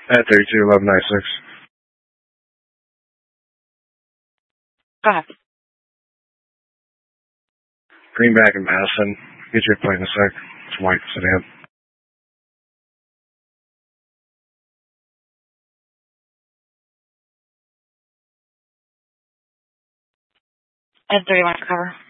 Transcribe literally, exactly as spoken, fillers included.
At thirty-two, eleven ninety-six. Go ahead. Greenback and Madison. Get your plate in a sec. It's white sedan. At thirty-one cover.